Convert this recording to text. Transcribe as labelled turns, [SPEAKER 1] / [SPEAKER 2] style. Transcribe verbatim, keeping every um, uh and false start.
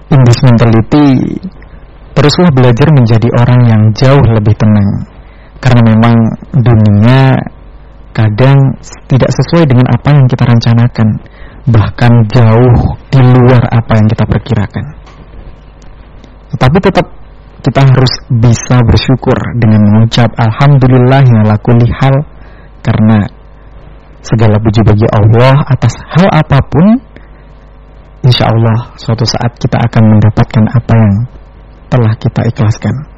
[SPEAKER 1] in this mentality, teruslah belajar menjadi orang yang jauh lebih tenang. Karena memang dunia kadang tidak sesuai dengan apa yang kita rencanakan, bahkan jauh di luar apa yang kita perkirakan. Tetapi tetap kita harus bisa bersyukur dengan mengucap alhamdulillah ala kulli hal, karena segala puji bagi Allah atas hal apapun. Insya Allah suatu saat kita akan mendapatkan apa yang telah kita ikhlaskan.